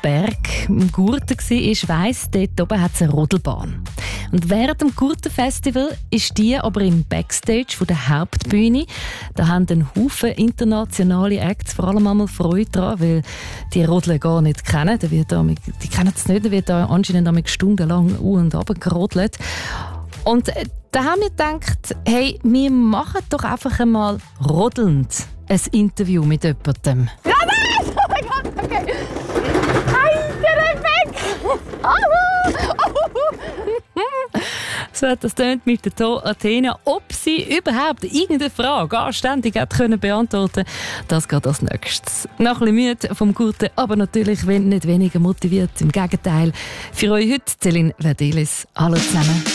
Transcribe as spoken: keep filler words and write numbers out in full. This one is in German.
Berg im Gurten war, weiss, dort oben hat es eine Rodelbahn. Und während dem Gurtenfestival ist die aber im Backstage von der Hauptbühne. Da haben ein Haufen internationale Acts vor allem einmal Freude daran, weil die Rodeln gar nicht kennen. Da wird da, die kennen es nicht, da wird da anscheinend stundenlang u- und runter gerodelt. Und da haben wir gedacht, hey, wir machen doch einfach einmal rodelnd ein Interview mit jemandem. Ja, nein! Oh mein Gott, okay. Alter, weg! So hat das tönt mit der To Athena. Ob sie überhaupt irgendeine Frage anständig hat können beantworten, das geht als nächstes. Noch ein bisschen müde vom Gurten, aber natürlich nicht weniger motiviert. Im Gegenteil. Für euch heute Céline Verdelis. Hallo zusammen.